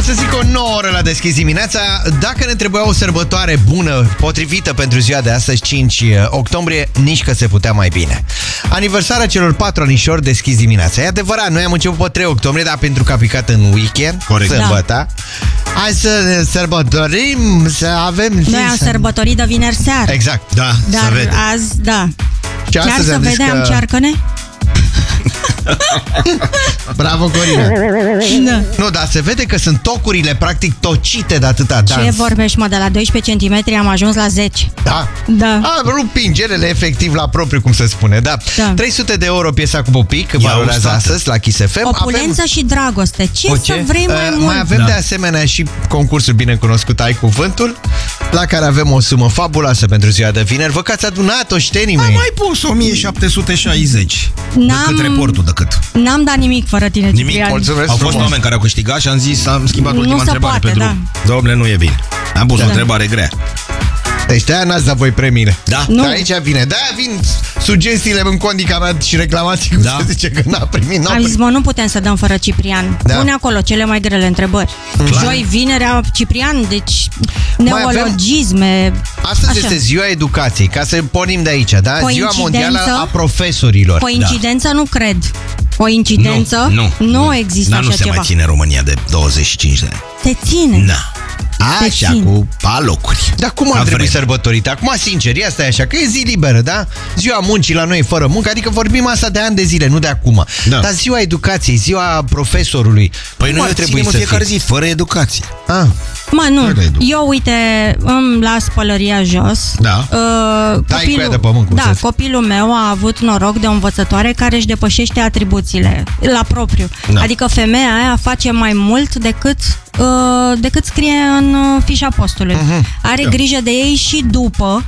să zic o nouă oră la Deschis dimineața. Dacă ne trebuia o sărbătoare bună, potrivită pentru ziua de astăzi, 5 octombrie, nici că se putea mai bine. Aniversarea celor 4 anișori Deschis dimineața. E adevărat, noi am început pe 3 octombrie, dar pentru că a picat în weekend, corect, sâmbătă. Hai să sărbătorim, să avem... Noi am sărbătorit de vineri seară. Exact. Da, dar să vede. azi, da. Și chiar să vedeam, cearcă-ne? Bravo, Corina. Da. Nu, dar se vede că sunt tocurile practic tocite de atâta dans. Ce vorbești, mă, de la 12 cm am ajuns la 10. Da? Da. A rupt pingerele efectiv la propriu, cum se spune, da. 300 de euro piesa cu Popic, valorează astăzi la Kiss FM. Opulență și dragoste. Ce să vrei mai mult? Mai avem de asemenea și concursul binecunoscut Ai Cuvântul, la care avem o sumă fabuloasă pentru ziua de vineri. Vă că ați adunat oștenii mei. Am mai pus 1760. Decât reportul, decât. N-am dat nimic fără tine, Nimic, Ciprian. mulțumesc. Au fost oameni care au câștigat și am zis, am schimbat ultima întrebare poate, pentru... Dom'le, nu e bine. Am pus o întrebare grea. Deci de-aia n-ați dat voi premiile. Da. De aici vine. De-aia vin sugestiile în condica mea și reclamații, cum se zice că n-a primit. Am zis, mă, nu putem să dăm fără Ciprian. Pune acolo cele mai grele întrebări. Joi, vinerea, Ciprian, deci neologisme. Astăzi este ziua educației, ca să pornim de aici, da? Ziua mondială a profesorilor. Coincidență nu cred. Coincidență nu există așa ceva. Nu se mai ține România de 25 de ani. Se ține. Da. Așa, cu palocuri. Dar cum ar trebui sărbătorit? Acum, sincer, asta e așa, că e zi liberă, da? Ziua muncii la noi fără muncă, adică vorbim asta de ani de zile, nu de acum. Da. Dar ziua educației, ziua profesorului. Păi noi trebuie să fiecare zi, fără educație. Mă, nu. Eu, uite, îmi las pălăria jos. Da. Copilul meu a avut noroc de o învățătoare care își depășește atribuțiile la propriu. Da. Adică femeia aia face mai mult decât scrie în fișa postului. Are grijă de ei și după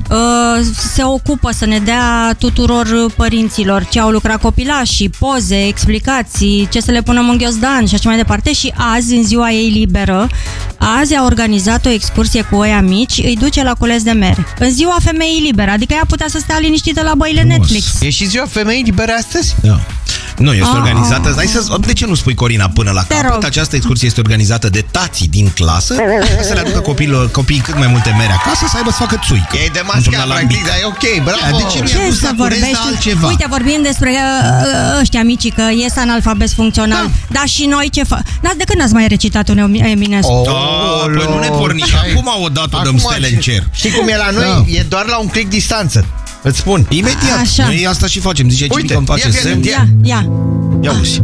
se ocupă să ne dea tuturor părinților ce au lucrat copilașii, poze, explicații, ce să le punăm în ghiozdan și așa mai departe. Și azi, în ziua ei liberă, azi a organizat o excursie cu ăia mici, îi duce la cules de mere. În ziua femeii libere, adică ea putea să stea liniștită la băile Netflix. E și ziua femeii libere astăzi? Da. Nu, este organizată. De ce nu spui, Corina, până la capăt? Această excursie este organizată de tații din clasă, să le aducă copiii cât mai multe mere acasă, să aibă să facă țuică. E de mascat, practic, dar e ok, bravo. De ce nu i-a dus la curez de altceva? Uite, vorbim despre ăștia mici, că ies analfabet funcțional. Dar și noi ce fac? De când n-ați mai recitat un Eminescu? Păi nu ne porni. Acum odată dăm stele în cer. Știi cum e la noi? E doar la un click distanță. Îți spun. Imediat. Așa. Noi asta și facem. Zice Cipică, îmi face semn. Ia uzi.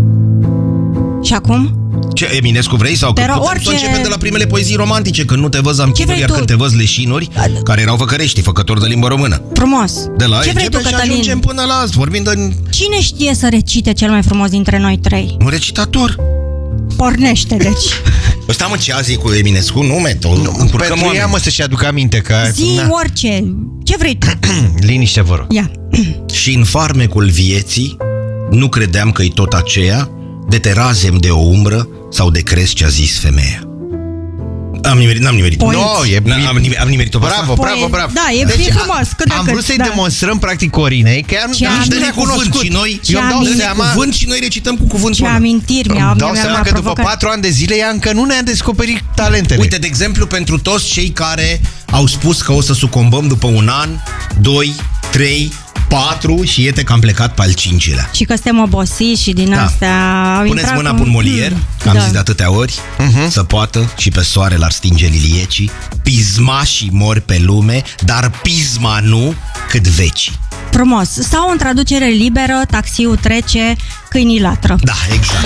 Și acum? Ce, Eminescu vrei? Sau că putem să începem de la primele poezii romantice. Când nu te văz, am chipul, iar când te văz, leșinuri, care erau făcărești, făcători de limbă română. Frumos. De la ce vrei tu, Cătălin? Și ajungem până la azi, vorbind de... Cine știe să recite cel mai frumos dintre noi trei? Un recitator. Pornește, deci. Ăsta, mă, ce azi e cu Eminescu? Pentru ea, mă, să-și aducă aminte că... Zi orice. Ce vrei tu? Liniște, vă rog. Ia. Și în farmecul vieții nu credeam că-i tot aceea, de te razem de o umbră sau de crezi ce-a zis femeia. N-am nimerit. Am nimerit-o. Bravo. Da, e frumos. Am vrut să-i demonstrăm practic Corinei că ea nu ne cuvânt și noi cuvânt și noi recităm cu cuvântul. Ce amintiri mi-a dau seama că după 4 ani de zile ea încă nu ne-a descoperit talentele. Uite, de exemplu, pentru toți cei care au spus că o să sucombăm după 1 an, 2, 3, 4 și iete că am plecat pe al 5-lea. Și că suntem obosiți și din astea... Puneți mâna pe un molier, că am zis de atâtea ori, să poată și pe soare l-ar stinge liliecii, pismașii mor pe lume, dar pisma nu cât vecii. Frumos. Sau în traducere liberă, taxiul trece, câinii latră. Da, exact.